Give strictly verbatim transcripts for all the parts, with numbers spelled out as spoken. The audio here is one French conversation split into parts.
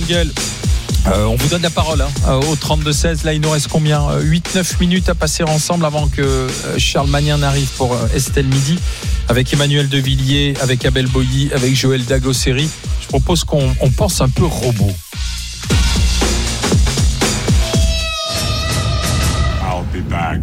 Gaël. Euh, on vous donne la parole hein, au trente-deux seize. Là, il nous reste combien huit neuf minutes à passer ensemble avant que euh, Charles Magnin n'arrive pour euh, Estelle Midi. Avec Emmanuel Devilliers, avec Abel Boilly, avec Joël Dagosseri. Je propose qu'on on pense un peu robot. I'll be back.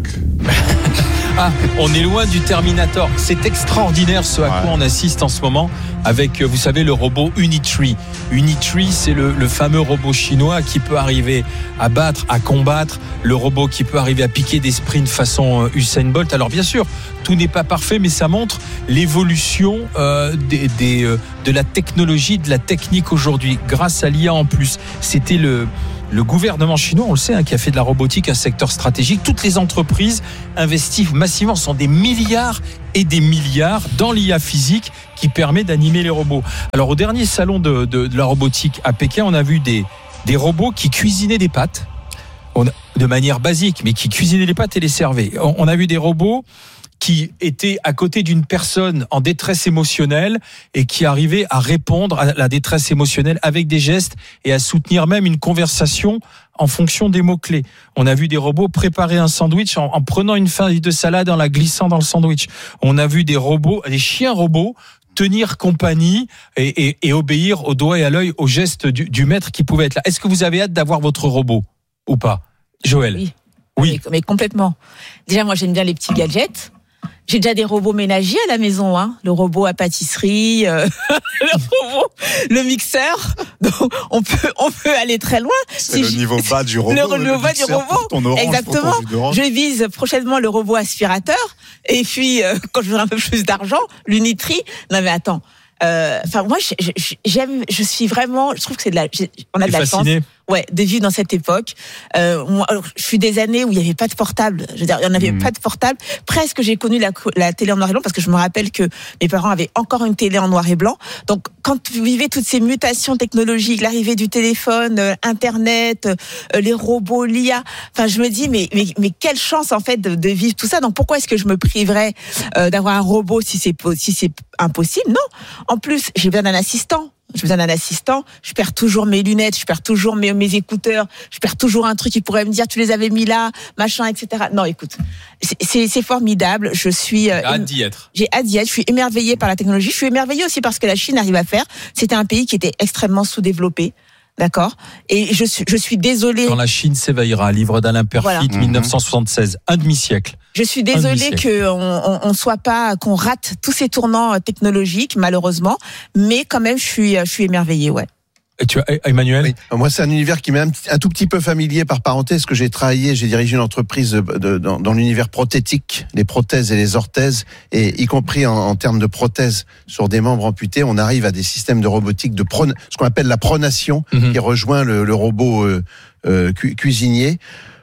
Ah, on est loin du Terminator. C'est extraordinaire ce à quoi ouais. on assiste en ce moment avec, vous savez, le robot Unitree. Unitree, c'est le, le fameux robot chinois qui peut arriver à battre, à combattre, le robot qui peut arriver à piquer des sprints façon Usain Bolt. Alors bien sûr, tout n'est pas parfait, mais ça montre l'évolution euh, des, des, euh, de la technologie, de la technique aujourd'hui, grâce à l'I A en plus. C'était le... Le gouvernement chinois, on le sait, hein, qui a fait de la robotique un secteur stratégique. Toutes les entreprises investissent massivement, ce sont des milliards et des milliards dans l'I A physique qui permet d'animer les robots. Alors au dernier salon de, de, de la robotique à Pékin, on a vu des, des robots qui cuisinaient des pâtes, on a, de manière basique, mais qui cuisinaient les pâtes et les servaient. On, on a vu des robots qui était à côté d'une personne en détresse émotionnelle et qui arrivait à répondre à la détresse émotionnelle avec des gestes et à soutenir même une conversation en fonction des mots-clés. On a vu des robots préparer un sandwich en, en prenant une feuille de salade, en la glissant dans le sandwich. On a vu des robots, des chiens robots tenir compagnie et, et, et obéir au doigt et à l'œil aux gestes du, du maître qui pouvait être là. Est-ce que vous avez hâte d'avoir votre robot ou pas, Joël? Oui. Oui. Mais, mais complètement. Déjà, moi, j'aime bien les petits gadgets. J'ai déjà des robots ménagers à la maison, hein. Le robot à pâtisserie, euh, le robot, le mixeur. Donc, on peut, on peut aller très loin. C'est si le je... niveau bas du robot. Le, le niveau bas du robot. Ton orange, exactement. Ton je vise prochainement le robot aspirateur. Et puis, euh, quand je veux un peu plus d'argent, l'Unitree. Non, mais attends. Enfin, euh, moi, j'aime, je suis vraiment, je trouve que c'est de la, on a de la fasciné. chance. Ouais, de vivre dans cette époque. Euh, moi, je suis des années où il n'y avait pas de portable. Je veux dire, il n'y en avait mmh. pas de portable. Presque, j'ai connu la, la télé en noir et blanc parce que je me rappelle que mes parents avaient encore une télé en noir et blanc. Donc, quand vous vivez toutes ces mutations technologiques, l'arrivée du téléphone, euh, Internet, euh, les robots, l'I A, enfin, je me dis, mais, mais, mais quelle chance, en fait, de, de vivre tout ça. Donc, pourquoi est-ce que je me priverais euh, d'avoir un robot si c'est, si c'est impossible? Non. En plus, j'ai besoin d'un assistant. Je besoin d'un assistant, je perds toujours mes lunettes, je perds toujours mes, mes écouteurs, je perds toujours un truc qui pourrait me dire tu les avais mis là, machin, et cetera. Non, écoute, c'est, c'est, c'est formidable. Je suis euh, j'ai hâte d'y être. J'ai hâte d'y être. Je suis émerveillée par la technologie. Je suis émerveillée aussi parce que la Chine arrive à faire. C'était un pays qui était extrêmement sous-développé. D'accord. Et je suis, je suis désolée. Quand la Chine s'éveillera, livre d'Alain Perfit, voilà. dix-neuf cent soixante-seize, un demi-siècle. Je suis désolée qu'on on, on soit pas, qu'on rate tous ces tournants technologiques, malheureusement. Mais quand même, je suis, je suis émerveillée, ouais. Et tu as, Emmanuel? Oui. Moi, c'est un univers qui m'est un, un tout petit peu familier par parenthèse, que j'ai travaillé, j'ai dirigé une entreprise de, de, dans, dans l'univers prothétique, les prothèses et les orthèses, et y compris en, en termes de prothèses sur des membres amputés, on arrive à des systèmes de robotique, de pro, ce qu'on appelle la pronation, mm-hmm. qui rejoint le, le robot euh, euh, cu, cuisinier.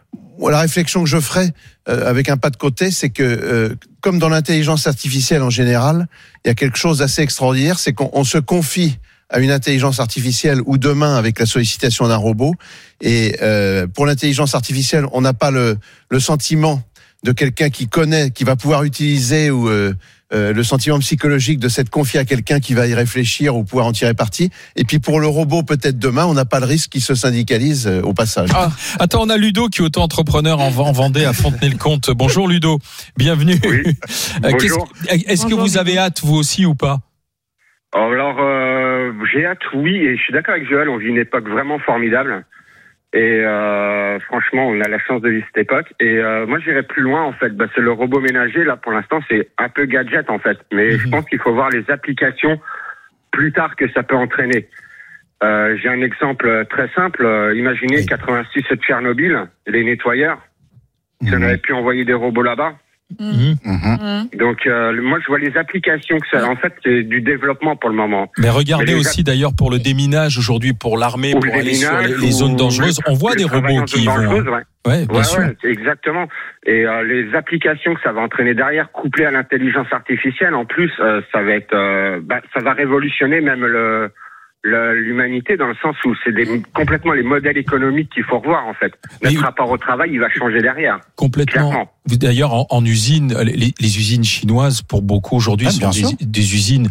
La réflexion que je ferai euh, avec un pas de côté, c'est que, euh, comme dans l'intelligence artificielle en général, il y a quelque chose d'assez extraordinaire, c'est qu'on on se confie à une intelligence artificielle ou demain avec la sollicitation d'un robot. Et euh, pour l'intelligence artificielle, on n'a pas le, le sentiment de quelqu'un qui connaît, qui va pouvoir utiliser ou euh, euh, le sentiment psychologique de s'être confié à quelqu'un qui va y réfléchir ou pouvoir en tirer parti. Et puis pour le robot, peut-être demain, on n'a pas le risque qu'il se syndicalise euh, au passage. Ah, attends, on a Ludo qui est auto-entrepreneur en, en Vendée à Fontenay-le-Comte. Bonjour Ludo, bienvenue. Oui. Bonjour. Est-ce Bonjour. que vous avez hâte vous aussi ou pas? Alors, euh, j'ai hâte, oui, et je suis d'accord avec Joël, on vit une époque vraiment formidable. Et euh, franchement, on a la chance de vivre cette époque. Et euh, moi, j'irais plus loin, en fait. Bah, c'est le robot ménager, là, pour l'instant, c'est un peu gadget, en fait. Mais mmh. je pense qu'il faut voir les applications plus tard que ça peut entraîner. Euh, j'ai un exemple très simple. Euh, imaginez oui. quatre-vingt-six de Tchernobyl, les nettoyeurs. Mmh. Si on avait pu envoyer des robots là-bas. Mmh. Mmh. Donc euh, moi je vois les applications que ça en fait c'est du développement pour le moment. Mais regardez Mais aussi app... d'ailleurs pour le déminage aujourd'hui pour l'armée ou pour aller sur les, les zones dangereuses, on voit des robots qui vont ouais, ouais bien ouais, sûr. Ouais, exactement. Et euh, les applications que ça va entraîner derrière couplées à l'intelligence artificielle en plus euh, ça va être euh, bah, ça va révolutionner même le Le, l'humanité dans le sens où c'est des, complètement les modèles économiques qu'il faut revoir en fait. Notre Mais, rapport au travail, il va changer derrière. Complètement. Clairement. D'ailleurs, en, en usine, les, les usines chinoises, pour beaucoup aujourd'hui, ah, sont des, des usines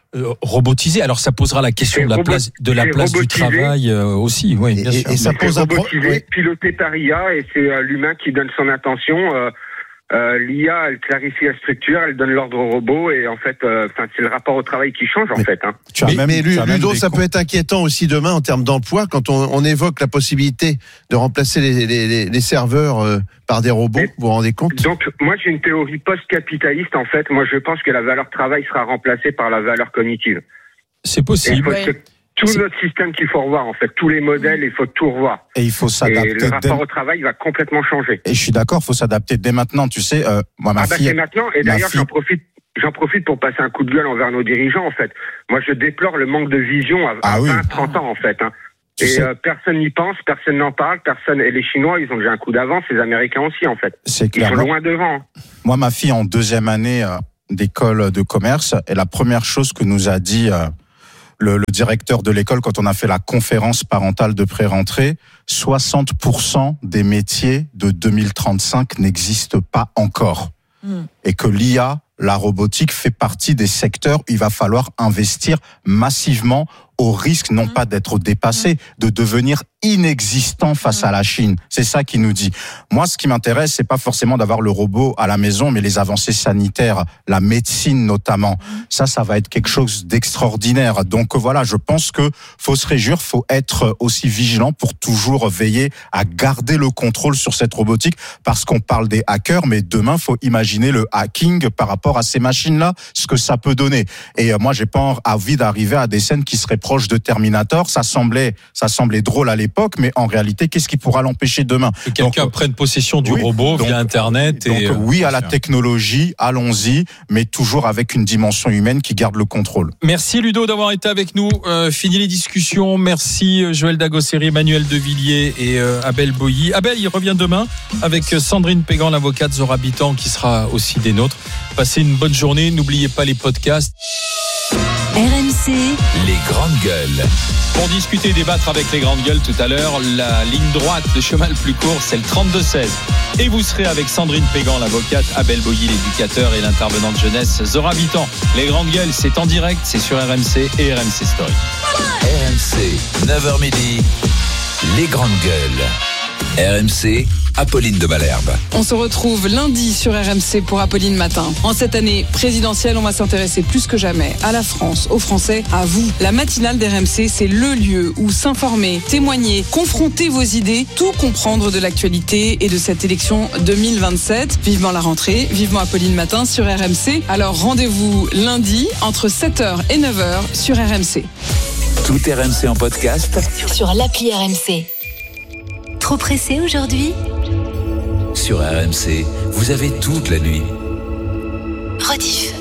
euh, robotisé. Alors ça posera la question C'est de la robot- place de la c'est place du robotisé. travail euh, aussi. Oui, Et- bien et- sûr. et ça C'est pose un pro- robotisé, oui. piloté par I A, et c'est euh, l'humain qui donne son intention. Euh, euh, L'I A, elle clarifie la structure, elle donne l'ordre au robot, et en fait, euh, c'est le rapport au travail qui change, en Mais- fait. Hein. Tu as mais, même- mais tu as même Ludo, des ça com- peut être inquiétant aussi demain en termes d'emploi quand on, on évoque la possibilité de remplacer les, les, les, les serveurs euh, par des robots. Mais- Vous vous rendez compte? Donc, moi, j'ai une théorie post-capitaliste, en fait. Moi, je pense que la valeur travail sera remplacée par la valeur cognitive. C'est Et il possible. faut Ouais. que tout C'est- notre système qu'il faut revoir, en fait. Tous les modèles, il faut tout revoir. Et il faut Et s'adapter. le dès- rapport au travail va complètement changer. Et je suis d'accord, faut s'adapter dès maintenant. Tu sais, euh, moi, ma Ah bah fille. c'est maintenant. Et ma d'ailleurs, fille- j'en profite, j'en profite pour passer un coup de gueule envers nos dirigeants, en fait. Moi, je déplore le manque de vision à, Ah à oui. vingt, trente ans, en fait. Hein. Tu Et sais- euh, personne n'y pense, personne n'en parle, personne. Et les Chinois, ils ont déjà un coup d'avance, les Américains aussi, en fait. C'est Ils clair. sont loin devant. Moi, ma fille en deuxième année euh, d'école de commerce, et la première chose que nous a dit euh, le, le directeur de l'école quand on a fait la conférence parentale de pré-rentrée, soixante pour cent des métiers de deux mille trente-cinq n'existent pas encore. Mm. Et que l'I A, la robotique, fait partie des secteurs où il va falloir investir massivement au risque non pas d'être dépassé, de devenir inexistant face à la Chine. C'est ça qu'il nous dit. Moi, ce qui m'intéresse, c'est pas forcément d'avoir le robot à la maison, mais les avancées sanitaires, la médecine notamment. Ça, ça va être quelque chose d'extraordinaire. Donc voilà, je pense que faut se réjouir, faut être aussi vigilant pour toujours veiller à garder le contrôle sur cette robotique, parce qu'on parle des hackers, mais demain, faut imaginer le hacking par rapport à ces machines-là, ce que ça peut donner. Et euh, moi, j'ai pas envie d'arriver à des scènes qui seraient proches de Terminator. Ça semblait, ça semblait drôle à l'époque, mais en réalité, qu'est-ce qui pourra l'empêcher demain? Que quelqu'un Donc, prenne possession du oui, robot donc- via Internet. Donc et, euh, oui à la bien sûr. technologie, allons-y, mais toujours avec une dimension humaine qui garde le contrôle. Merci Ludo d'avoir été avec nous. Euh, fini les discussions. Merci euh, Joël Dagosseri, Emmanuel Devilliers et euh, Abel Boilly. Abel, il revient demain avec euh, Sandrine Pégan, l'avocate Zora Habitant, qui sera aussi des nôtres. Passez une bonne journée. N'oubliez pas les podcasts. R M C, Les grandes gueules. Pour discuter et débattre avec les grandes gueules tout à l'heure, la ligne droite, le chemin le plus court, c'est le trente-deux seize. Et vous serez avec Sandrine Pégan, l'avocate, Abel Boilly, l'éducateur, et l'intervenante jeunesse Zora Habitant. Les grandes gueules, c'est en direct, c'est sur R M C et R M C Story. R M C, neuf heures midi, les grandes gueules. R M C, Apolline de Malherbe. On se retrouve lundi sur R M C pour Apolline Matin. En cette année présidentielle, on va s'intéresser plus que jamais à la France, aux Français, à vous. La matinale d'R M C, c'est le lieu où s'informer, témoigner, confronter vos idées, tout comprendre de l'actualité et de cette élection deux mille vingt-sept. Vivement la rentrée, vivement Apolline Matin sur R M C. Alors rendez-vous lundi entre sept heures et neuf heures sur R M C. Tout R M C en podcast sur l'appli R M C. Trop pressé aujourd'hui? sur R M C. Vous avez toute la nuit. Rediff.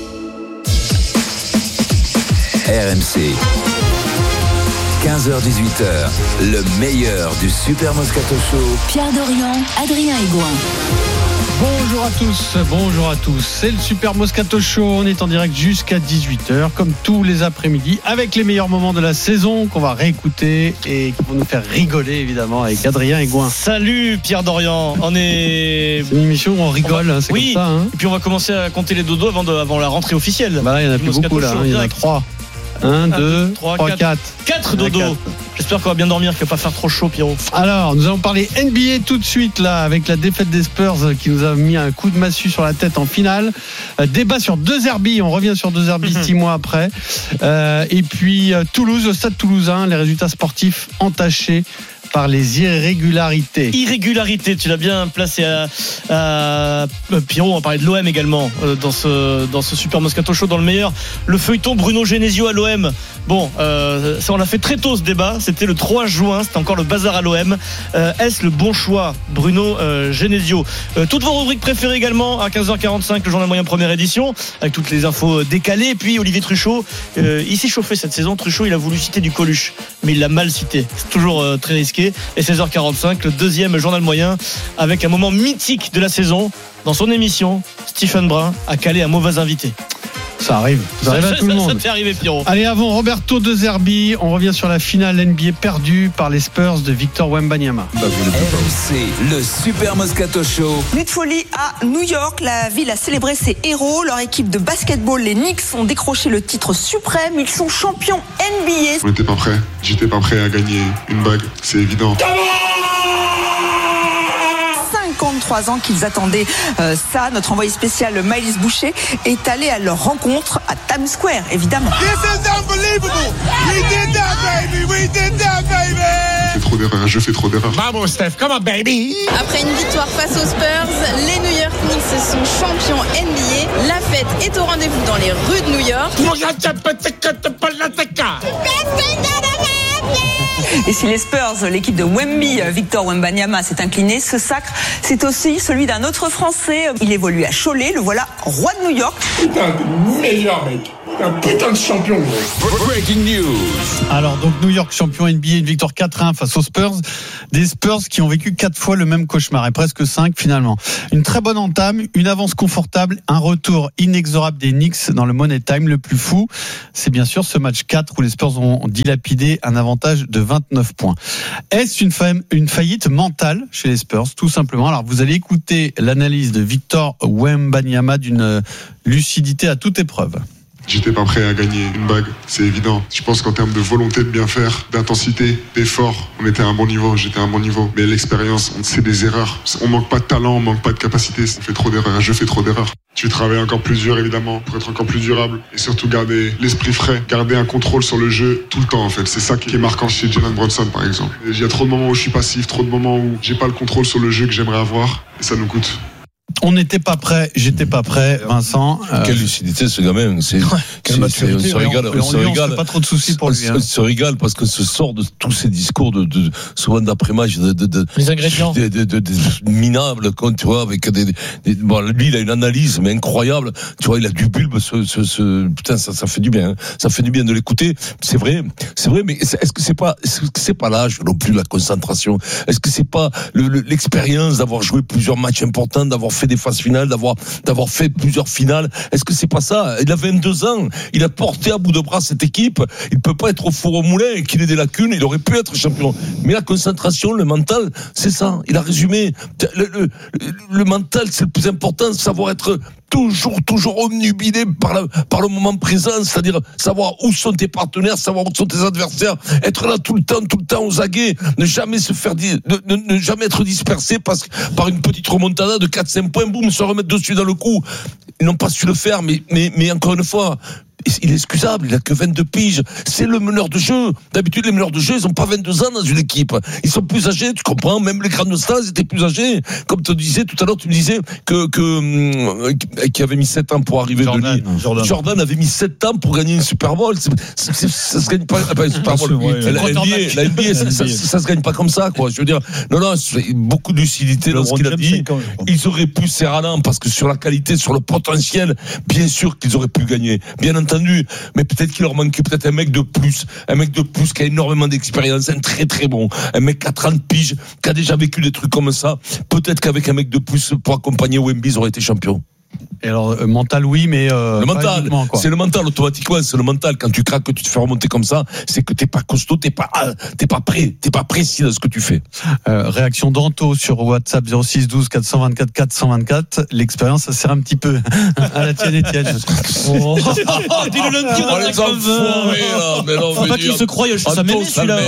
R M C. quinze heures dix-huit heures, le meilleur du Super Moscato Show. Pierre Dorian, Adrien Aigouin. Bonjour à tous, bonjour à tous. C'est le Super Moscato Show. On est en direct jusqu'à dix-huit heures, comme tous les après-midi, avec les meilleurs moments de la saison qu'on va réécouter et qui vont nous faire rigoler, évidemment, avec Adrien Aigouin. Salut Pierre Dorian, on est... C'est une émission où on rigole, hein, c'est Oui. comme ça. Hein. Et puis on va commencer à compter les dodos avant, de, avant la rentrée officielle. Bah là, il y en a Du plus Moscato beaucoup, là. Show hein. Il y en a direct. trois. Un, deux, trois, trois, quatre. quatre. Quatre Il y en a dodos. quatre. J'espère qu'on va bien dormir, qu'il va pas faire trop chaud, Pierrot. Alors, nous allons parler N B A tout de suite, là, avec la défaite des Spurs qui nous a mis un coup de massue sur la tête en finale. Euh, débat sur deux Herbie, on revient sur deux Herbie six mois après. Euh, et puis, euh, Toulouse, au stade toulousain, les résultats sportifs entachés par les irrégularités. Irrégularité, tu l'as bien placé à, à euh, Pierrot, on va parler de l'O M également euh, dans ce dans ce Super Moscato Show, dans le meilleur, le feuilleton Bruno Genesio à l'O M. Bon, euh, ça on l'a fait très tôt ce débat, c'était le trois juin, c'était encore le bazar à l'O M. Euh, est-ce le bon choix, Bruno euh, Genesio? euh, Toutes vos rubriques préférées également à quinze heures quarante-cinq, le journal moyen première édition, avec toutes les infos décalées. Et puis Olivier Truchot, euh, il s'est chauffé cette saison. Truchot, il a voulu citer du Coluche, mais il l'a mal cité. C'est toujours euh, très risqué. Et seize heures quarante-cinq, le deuxième journal moyen, avec un moment mythique de la saison. Dans son émission, Stephen Brun a calé un mauvais invité. Ça arrive. Ça arrive à tout le monde. Ça te fait arriver, Pierrot. Allez, avant Roberto De Zerbi, on revient sur la finale N B A perdue par les Spurs de Victor Wembanyama. R M C, le Super Moscato Show. Nuit de folie à New York. La ville a célébré ses héros. Leur équipe de basketball, les Knicks, ont décroché le titre suprême. Ils sont champions N B A. On n'était pas prêts. J'étais pas prêt à gagner une bague, c'est évident. cinquante-trois ans qu'ils attendaient euh, ça. Notre envoyé spécial Maëlys Boucher est allé à leur rencontre à Times Square, évidemment. This is unbelievable. We did that, baby. We did that, baby. Je fais trop d'erreurs, je fais trop d'erreurs. Vamos, Steph, come on, baby. Après une victoire face aux Spurs, les New York Knicks sont champions N B A. La fête est au rendez-vous dans les rues de New York. Et si les Spurs, l'équipe de Wemby, Victor Wembanyama, s'est incliné, ce sacre, c'est aussi celui d'un autre Français. Il évolue à Cholet, le voilà roi de New York. Putain, de meilleur mec. Un putain de champion. Breaking news. Alors, donc, New York champion N B A, une victoire quatre un face aux Spurs. Des Spurs qui ont vécu quatre fois le même cauchemar, et presque cinq finalement. Une très bonne entame, une avance confortable, un retour inexorable des Knicks dans le Money Time. Le plus fou, c'est bien sûr ce match quatre où les Spurs ont dilapidé un avantage de vingt-neuf points. Est-ce une, fa- une faillite mentale chez les Spurs, tout simplement? Alors, vous allez écouter l'analyse de Victor Wembanyama d'une lucidité à toute épreuve. J'étais pas prêt à gagner une bague, c'est évident. Je pense qu'en termes de volonté de bien faire, d'intensité, d'effort, on était à un bon niveau, j'étais à un bon niveau. Mais l'expérience, c'est des erreurs. On manque pas de talent, on manque pas de capacité. On fait trop d'erreurs, je fais trop d'erreurs. Je vais travailler encore plus dur, évidemment, pour être encore plus durable. Et surtout garder l'esprit frais, garder un contrôle sur le jeu tout le temps, en fait. C'est ça qui est marquant chez Jalen Brunson, par exemple. Il y a trop de moments où je suis passif, trop de moments où j'ai pas le contrôle sur le jeu que j'aimerais avoir. Et ça nous coûte. On n'était pas prêt, j'étais pas prêt, Vincent. Euh... Quelle lucidité ce gamin, c'est, Quelle c'est, maturité, c'est on se régale, on, on se régale. Pas trop de soucis pour lui. On hein. se régale parce que se sort de tous ces discours de, de souvent d'après-match, de, de, de les ingrédients, de, de, de, de minables, quand tu vois, avec des, des, bon, lui il a une analyse mais incroyable. Tu vois, il a du bulbe, ce, ce, ce putain, ça, ça fait du bien, hein. Ça fait du bien de l'écouter. C'est vrai, c'est vrai, mais est-ce que c'est pas, est-ce que c'est pas l'âge non plus, la concentration? Est-ce que c'est pas le, le, l'expérience d'avoir joué plusieurs matchs importants, d'avoir fait des phases finales, d'avoir d'avoir fait plusieurs finales? Est-ce que c'est pas ça? Il a vingt-deux ans, il a porté à bout de bras cette équipe. Il peut pas être au four au moulin et qu'il ait des lacunes. Il aurait pu être champion. Mais la concentration, le mental, c'est ça. Il a résumé. Le, le, le, le mental, c'est le plus important. Savoir être toujours, toujours omnubilé par, la, par le moment présent, c'est-à-dire savoir où sont tes partenaires, savoir où sont tes adversaires, être là tout le temps, tout le temps aux aguets, ne jamais se faire, ne, ne, ne jamais être dispersé parce, par une petite remontada de quatre cinq points, boum, se remettre dessus dans le coup. Ils n'ont pas su le faire, mais, mais, mais encore une fois, il est excusable, il a que vingt-deux piges. C'est le meneur de jeu. D'habitude, les meneurs de jeu, ils ont pas vingt-deux ans dans une équipe. Ils sont plus âgés, tu comprends? Même les grandes stars, ils étaient plus âgés. Comme tu disais tout à l'heure, tu me disais que, que, euh, qui avait mis sept ans pour arriver Jordan, de lui. Jordan. Jordan avait mis sept ans pour gagner une Super Bowl. C'est, c'est, c'est, ça se gagne pas, pas une Super Bowl. Ouais, la, N B A, la N B A, ça, ça, ça se gagne pas comme ça, quoi. Je veux dire, non, non, c'est beaucoup de lucidité dans ce qu'il a dit. Ils auraient pu serrer à l'an parce que sur la qualité, sur le potentiel, bien sûr qu'ils auraient pu gagner. Bien entendu. Mais peut-être qu'il leur manquait peut-être un mec de plus, un mec de plus qui a énormément d'expérience, un très très bon, un mec qui a trente piges, qui a déjà vécu des trucs comme ça. Peut-être qu'avec un mec de plus pour accompagner Wemby, ils auraient été champions. Et alors, euh, mental, oui, mais euh, le mental, c'est le mental automatiquement, c'est le mental. Quand tu craques, que tu te fais remonter comme ça, c'est que t'es pas costaud, t'es pas, t'es pas prêt, t'es pas précis dans ce que tu fais. Euh, réaction d'Anto sur WhatsApp zéro six douze quatre cent vingt-quatre quatre cent vingt-quatre. L'expérience, ça sert un petit peu à la tienne, Étienne. Oh, dis le lundi, on a les enfoirés, là. Mais non, faut pas qu'il se croie, je suis sa mémé, celui-là.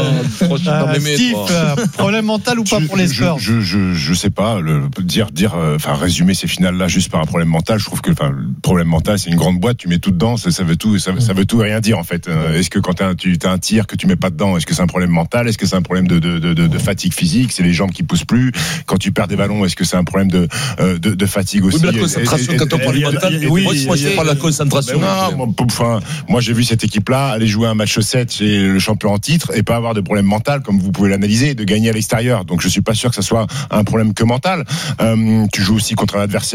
Steve, problème mental ou pas pour les Spurs? Je, je, je sais pas, le, dire, dire, enfin, résumer ces finales-là juste par un problème mental, je trouve que, enfin, le problème mental, c'est une grande boîte, tu mets tout dedans, ça, ça veut tout, ça, ça veut tout et rien dire, en fait. Est-ce que quand t'as, tu as un tir que tu mets pas dedans, est-ce que c'est un problème mental? Est-ce que c'est un problème de, de, de, de fatigue physique? C'est les jambes qui poussent plus. Quand tu perds des ballons, est-ce que c'est un problème de, de, de fatigue aussi? Oui, mais la concentration, quand on parle du mental, oui, moi, je parle de la concentration. Non, moi, enfin, moi, j'ai vu cette équipe-là aller jouer un match sept chez le champion en titre et pas avoir de problème mental, comme vous pouvez l'analyser, de gagner à l'extérieur. Donc, je suis pas sûr que ça soit un problème que mental. Euh, tu joues aussi contre un adversaire qui peut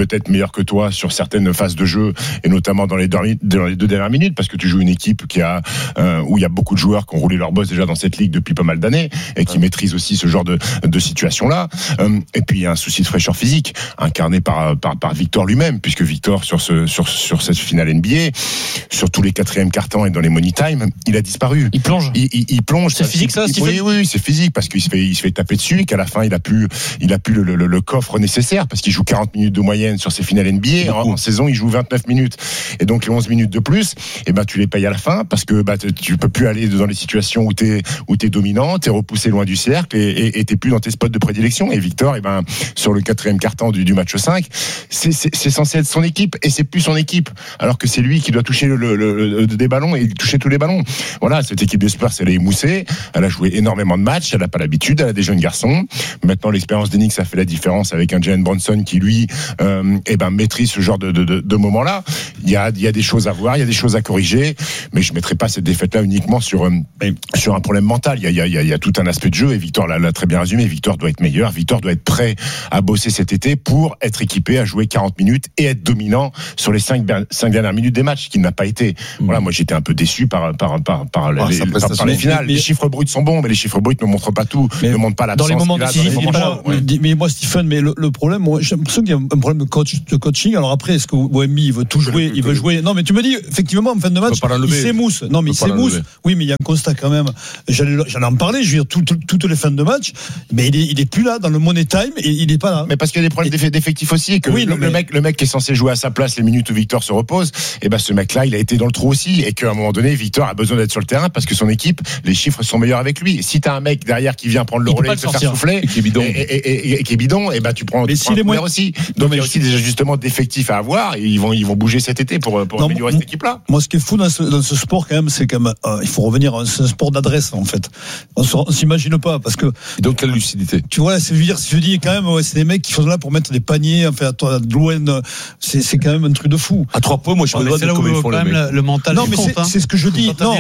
peut-être meilleur que toi sur certaines phases de jeu, et notamment dans les deux, dans les deux dernières minutes, parce que tu joues une équipe qui a, euh, où il y a beaucoup de joueurs qui ont roulé leur boss déjà dans cette ligue depuis pas mal d'années, et qui maîtrisent aussi ce genre de, de situation-là. Euh, et puis il y a un souci de fraîcheur physique, incarné par, par, par Victor lui-même, puisque Victor, sur, ce, sur, sur cette finale N B A, sur tous les quatrièmes cartons et dans les money time, il a disparu. Il plonge. Il, il, il plonge. C'est physique ça, Stephen ? Oui, oui, c'est physique, parce qu'il se fait, il se fait taper dessus, et qu'à la fin, il a plus, il a plus le, le, le coffre nécessaire, parce qu'il joue quarante minutes de moyenne sur ses finales N B A. En, en saison, il joue vingt-neuf minutes. Et donc, les onze minutes de plus, eh ben, tu les payes à la fin, parce que, bah, tu peux plus aller dans les situations où t'es, où t'es dominant, t'es repoussé loin du cercle, et, et, et t'es plus dans tes spots de prédilection. Et Victor, eh ben, sur le quatrième carton du, du match cinq, c'est, c'est, c'est censé être son équipe, et c'est plus son équipe. Alors que c'est lui qui doit toucher le, le, le, des ballons, et toucher tous les ballons. Voilà, cette équipe des Spurs, elle est émoussée, elle a joué énormément de matchs, elle n'a pas l'habitude, elle a des jeunes garçons. Maintenant, l'expérience d'Enix a fait la différence avec un Jalen Brunson qui, lui, euh, eh ben, maîtrise ce genre de, de, de, de moment-là. Il y a, il y a des choses à voir, il y a des choses à corriger, mais je ne mettrai pas cette défaite-là uniquement sur, euh, sur un problème mental. Il y, a, il, y a, il y a tout un aspect de jeu, et Victor l'a, l'a très bien résumé. Victor doit être meilleur, Victor doit être prêt à bosser cet été pour être équipé à jouer quarante minutes et être dominant sur les cinq dernières minutes des matchs, qu'il n'a pas été. Voilà, moi j'étais un peu déçu par, par, par, par, ah, les, par, par les finales. Mais, les chiffres bruts sont bons, mais les chiffres bruts ne montrent pas tout, mais ne montrent pas l'absence. Dans les moments décisifs, il pas, ouais. Mais moi, Stephen, mais le, le problème, moi, j'ai l'impression qu'il y a un problème de, coach, de coaching. Alors après, est-ce que Wemby, il veut tout jouer, il veut jouer. Non, mais tu me dis, effectivement, en fin de match, il s'émousse. Non, mais il s'émousse. Oui, mais il y a un constat quand même. J'allais, j'allais en parler, je veux dire, tout, tout, toutes les fins de match, mais il est, il est plus là dans le money time, et il est pas là. Mais parce qu'il y a des problèmes et... d'effectifs aussi, et que oui, le, mais... le mec, le mec qui est censé jouer à sa place les minutes où Victor se repose, et ben, ce mec-là, il a été dans le trou aussi, et qu'à un moment donné, Victor a besoin d'être sur le terrain parce que son équipe, les chiffres sont meilleurs avec lui. Et si t'as un mec derrière qui vient prendre le relais, se faire souffler, et qui est bidon, et, et, et, et qui est bidon, et ben tu prends, mais tu prends si un moins... aussi. Donc il y a aussi des ajustements d'effectifs à avoir, et ils vont, ils vont bouger cet été pour, pour non, améliorer moi, cette équipe-là. Moi, ce qui est fou dans ce, dans ce sport quand même, c'est quand même, euh, il faut revenir, c'est un sport d'adresse en fait. On, on s'imagine pas parce que. Et donc quelle lucidité. Tu vois, c'est dire, je dis quand même, ouais, c'est des mecs qui sont là pour mettre des paniers, enfin, à Douane, c'est, c'est quand même un truc de fou. À trois points, moi je me demande comment ils font les mecs. Le mental. Non, mais c'est, c'est ce que je dis. Non,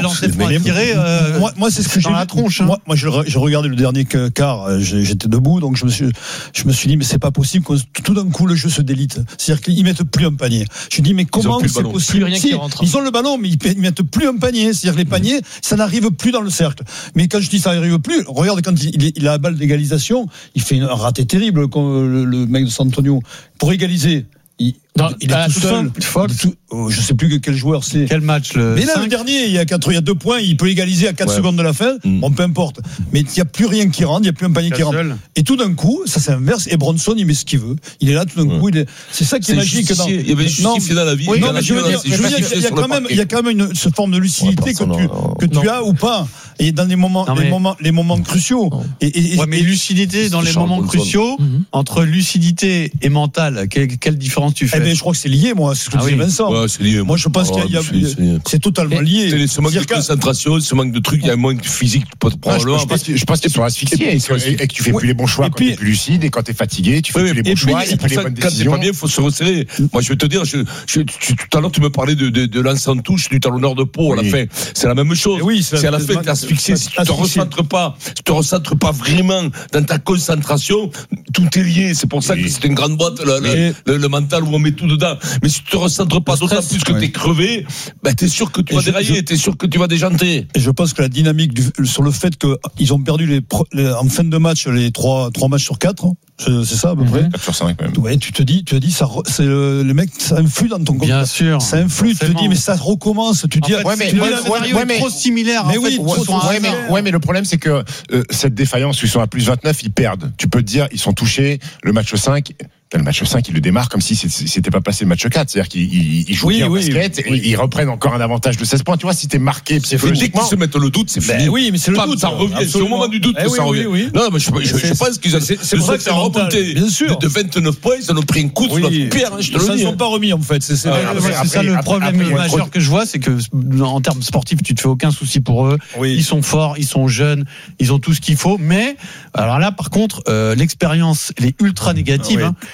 moi, moi, c'est ce que j'ai dans la tronche. Hein. Moi, moi, j'ai regardé le dernier quart, j'étais debout, donc je me suis, je me suis dit, mais c'est pas possible que tout d'un coup le jeu se délite. C'est-à-dire qu'ils mettent plus un panier. Je dis, mais comment c'est possible? Rien si, qui rentre. Ils ont le ballon, mais ils mettent plus un panier. C'est-à-dire que les paniers, ça n'arrive plus dans le cercle. Mais quand je dis ça n'arrive plus, regarde quand il, il a la balle d'égalisation, il fait un raté terrible, comme le, le mec de San Antonio. Pour égaliser, il, Dans, il est tout seul. Tout, oh, je sais plus quel joueur c'est. Quel match le Mais là, cinq le dernier, il y a quatre, il y a deux points, il peut égaliser à quatre ouais. secondes de la fin. Mm. Bon, peu importe. Mais il n'y a plus rien qui rentre, il n'y a plus un panier qui rentre. Seul. Et tout d'un coup, ça s'inverse. Et Bronson, il met ce qu'il veut. Il est là tout d'un ouais. coup. Il est... C'est ça qui est, est magique. Dans... Il y avait justifié dans la vie. Oui, non, mais je veux dire, je veux dire il y a quand même, il y a quand même une ce forme de lucidité que tu que tu as ou pas. Et dans les moments, les moments, les moments cruciaux. Et mais lucidité dans les moments cruciaux. Entre lucidité et mental, quelle différence tu fais? Eh ben, je crois que c'est lié, moi. C'est ce que ah disait oui. Vincent. Ouais, c'est lié, moi. moi, je pense oh, qu'il y a, il y a c'est totalement lié. C'est ce manque de concentration, ce manque de trucs, il y a un manque physique, probablement. Je pense que tu es asphyxié et que tu fais plus les bons choix quand tu es plus lucide, et quand tu es fatigué, tu fais plus les bons choix, et puis les bonnes décisions. Quand t'es pas bien, il faut se resserrer. Moi, je vais te dire, tout à l'heure, tu me parlais de lancer en touche du talonneur de peau à la fin. C'est la même chose. C'est à la fin que tu es asphyxié. Si tu te recentres pas, tu te recentres pas vraiment dans ta concentration, tout est lié. C'est pour ça que c'est une grande boîte, le mental où on met tout dedans. Mais si tu te recentres pas, d'autant plus que ouais. t'es crevé, ben t'es sûr que tu et vas je, dérailler, je, t'es sûr que tu vas déjanter. Et je pense que la dynamique du, sur le fait qu'ils ont perdu les, les, en fin de match les trois, trois matchs sur quatre, c'est ça à peu mm-hmm. près. quatre sur cinq même. Ouais, tu te dis, tu te dis, ça, c'est le, le mec, ça influe dans ton compte. Bien sûr. Ça influe, tu te dis, mais ça recommence. Tu te dis, ouais, mais, ouais, ouais, ouais, mais, trop similaire. Mais en oui, fait, ouais, ouais, mais, ouais, mais le problème, c'est que euh, cette défaillance, ils sont à plus vingt-neuf, ils perdent. Tu peux te dire, ils sont touchés, le match cinq. Le match cinq, ils le démarrent comme si c'était pas passé le match quatre. C'est-à-dire qu'ils ils jouent oui, bien oui, au basket, oui. et ils reprennent encore un avantage de seize points. Tu vois, si t'es marqué psychologiquement. Dès qu'ils se mettent le doute, c'est fini. Ben oui, mais c'est le Pas, doute. Ça revient. C'est au moment du doute eh que oui, ça oui, revient. Oui, oui. Non, mais je, je, je pense qu'ils ont, c'est, c'est pour ça que c'est remonté. Bien sûr. De vingt-neuf points, ils en ont pris une coup de oui. Pierre, je te le dis. Ils ne sont pas remis, en fait. C'est, c'est, ah, après, c'est après, ça le problème après, majeur après, que je vois, c'est que, en termes sportifs, tu te fais aucun souci pour eux. Ils sont forts, ils sont jeunes, ils ont tout ce qu'il faut. Mais, alors là, par contre, l'expérience, elle est ultra négative.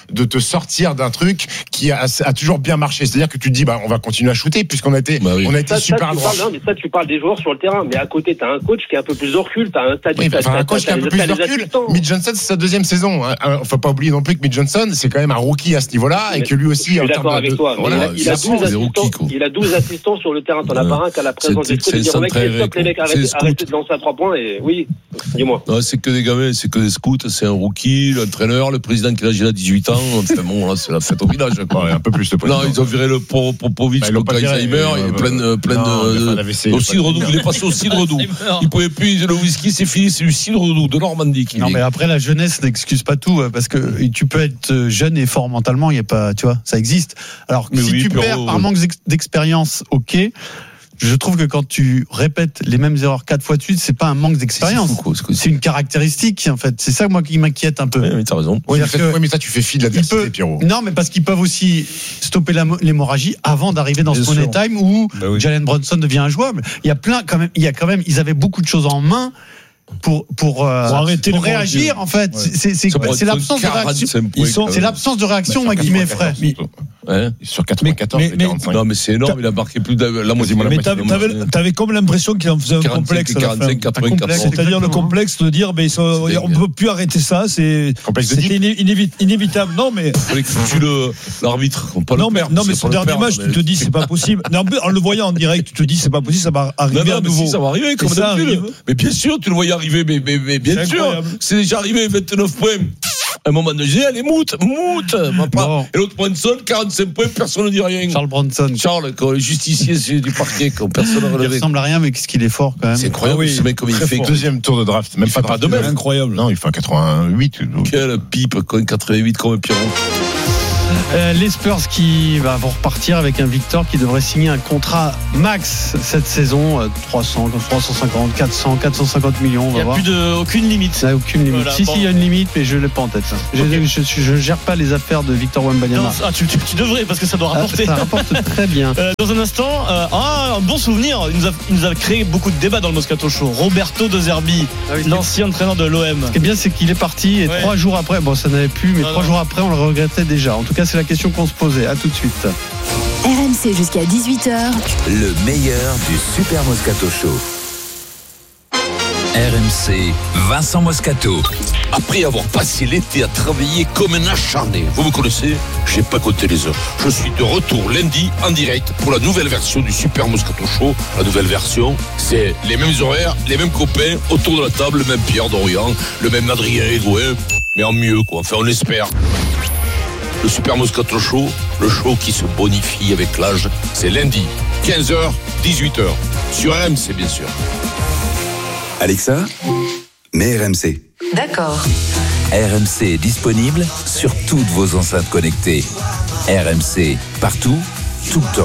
de te sortir d'un truc qui a, a toujours bien marché. C'est-à-dire que tu te dis, bah, on va continuer à shooter puisqu'on a été, bah oui. on a été ça, super ça, droit. Non, mais ça, tu parles des joueurs sur le terrain, mais à côté, t'as un coach qui a un peu plus de recul, t'as un stade. Oui, enfin, un coach qui a un peu plus de recul. Mitch Johnson, c'est sa deuxième saison. Hein. Faut pas oublier non plus que Mitch Johnson, c'est quand même un rookie à ce niveau-là, et que lui aussi, je suis d'accord avec de... toi. Voilà, il, a, il, a douze assistants, il a douze assistants sur le terrain. T'en as pas un qui a la présence d'esprit de dire aux mecs, stop les mecs, arrêtez, arrêtez de lancer à trois points. Et oui, dis-moi. Non, c'est que des gamins, c'est que des scouts, c'est un rookie, l'entraîneur, le président qui a dix-huit ans. Enfin bon, là, c'est la fête au village. Quoi. Ouais, un peu plus de Non, ils ont viré le Popovic, le Alzheimer, et plein de. Au cidre doux, il est passé au cidre doux. Il pouvait plus, le whisky, c'est fini, c'est du cidre doux de Normandie qui Non, mais après, la jeunesse n'excuse pas tout, parce que tu peux être jeune et fort mentalement, il y a pas, tu vois, ça existe. Alors, mais si oui, tu perds par manque d'expérience, ok. Je trouve que quand tu répètes les mêmes erreurs quatre fois de suite, c'est pas un manque d'expérience. C'est, c'est une caractéristique, en fait. C'est ça, moi, qui m'inquiète un peu. Oui, mais t'as raison. Oui, mais, que, oui, mais ça, tu fais fi de l'adversité, peut... Pierrot. Non, mais parce qu'ils peuvent aussi stopper la, l'hémorragie avant d'arriver dans Bien ce money time où bah oui. Jalen Brunson devient injouable. Il y a plein, quand même, il y a quand même, ils avaient beaucoup de choses en main. Pour pour, euh, pour, arrêter pour réagir en fait, ouais. c'est c'est, c'est, c'est l'absence de réaction. Ils sont, c'est l'absence de réaction moi, qui m'effraie. Ouais. Sur quatre-vingt-quatorze, mais, mais, mais, non mais c'est énorme, il a marqué plus de la moitié. Mais t'avais, t'avais, t'avais comme l'impression qu'il en faisait un complexe. quarante-cinq, quatre-vingt-quatorze C'est-à-dire le complexe de dire, mais on ne peut plus arrêter ça, c'est c'était inévitable. Non mais tu le l'arbitre. Non mais non mais son dernier match, tu te dis c'est pas possible. En le voyant en direct, tu te dis c'est pas possible, ça va arriver à nouveau. Ça va arriver comme d'habitude. Mais bien sûr, tu le voyais arriver, mais mais mais bien sûr, c'est déjà arrivé vingt-neuf points. À un moment donné, elle est moute, moute. Bon. Et l'autre Brunson, quarante-cinq points, personne ne dit rien. Charles Brunson. Charles, le justicier du parquet, quand personne n'a relevé. Il ressemble à rien, mais qu'est-ce qu'il est fort quand même. C'est incroyable, ah oui, ce mec, comme il fait. Fort. Deuxième tour de draft, même il pas, pas de même. Incroyable. Non, il fait un quatre-vingt-huit. Donc. Quelle pipe, quoi, quatre-vingt-huit comme un Pierrot. Euh, les Spurs qui bah, vont repartir avec un Victor qui devrait signer un contrat max cette saison, euh, trois cents, trois cent cinquante, quatre cents, quatre cent cinquante millions. On va il n'y a voir. plus de, aucune limite. Il n'y a aucune limite. Voilà, si, bon. si, il y a une limite, mais je ne l'ai pas en tête. Okay. Je ne gère pas les affaires de Victor Wembanyama. Ah, tu, tu, tu devrais, parce que ça doit rapporter. Ah, ça rapporte très bien. Euh, dans un instant, euh, ah, un bon souvenir. Il nous, a, il nous a créé beaucoup de débats dans le Moscato Show. Roberto De Zerbi, ah oui, l'ancien entraîneur de l'O M. Ce qui est bien, c'est qu'il est parti et ouais. trois jours après, bon, ça n'avait plus, mais non, trois non. jours après, on le regrettait déjà. En tout cas, c'est la question qu'on se posait. À tout de suite. R M C jusqu'à dix-huit heures. Le meilleur du Super Moscato Show. R M C, Vincent Moscato. Après avoir passé l'été à travailler comme un acharné, vous me connaissez, j'ai pas compté les heures. Je suis de retour lundi en direct pour la nouvelle version du Super Moscato Show. La nouvelle version, c'est les mêmes horaires, les mêmes copains autour de la table, le même Pierre Dorian, le même Adrien Hégouin, mais en mieux quoi. Enfin, on espère. Le Super Moscato Show, le show qui se bonifie avec l'âge, c'est lundi, quinze heures, dix-huit heures, sur R M C bien sûr. Alexa, mets R M C. D'accord. R M C est disponible sur toutes vos enceintes connectées. R M C, partout, tout le temps.